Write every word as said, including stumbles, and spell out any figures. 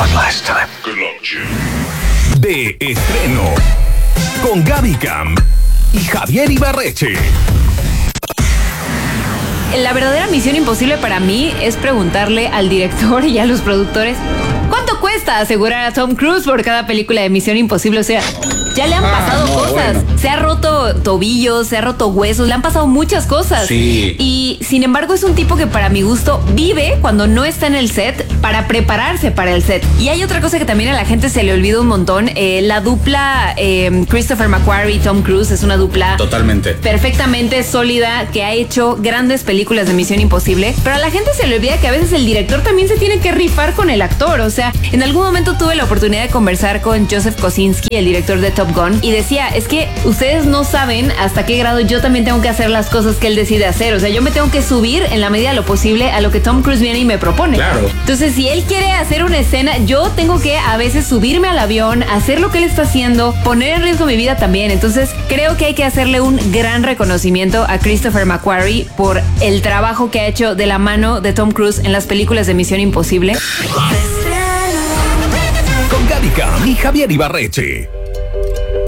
One last time. Good luck, Jim. De estreno con Gaby Cam y Javier Ibarreche. La verdadera misión imposible para mí es preguntarle al director y a los productores ¿cuánto cuesta asegurar a Tom Cruise por cada película de Misión Imposible? O sea, ya le han Ah, pasado no, cosas. bueno. Se ha roto tobillos, se ha roto huesos, le han pasado muchas cosas. Sí. Y sin embargo es un tipo que para mi gusto vive cuando no está en el set para prepararse para el set. Y hay otra cosa que también a la gente se le olvida un montón. Eh, la dupla eh, Christopher McQuarrie y Tom Cruise es una dupla Totalmente. perfectamente sólida que ha hecho grandes películas de Misión Imposible, pero a la gente se le olvida que a veces el director también se tiene que rifar con el actor. O sea, en algún momento tuve la oportunidad de conversar con Joseph Kosinski, el director de Top Gun, y decía, es que ustedes no saben hasta qué grado yo también tengo que hacer las cosas que él decide hacer. O sea, yo me tengo que subir en la medida de lo posible a lo que Tom Cruise viene y me propone. Claro. Entonces, si él quiere hacer una escena, yo tengo que a veces subirme al avión, hacer lo que él está haciendo, poner en riesgo mi vida también. Entonces, creo que hay que hacerle un gran reconocimiento a Christopher McQuarrie por el trabajo que ha hecho de la mano de Tom Cruise en las películas de Misión Imposible. Con Gaby Cam y Javier Ibarreche.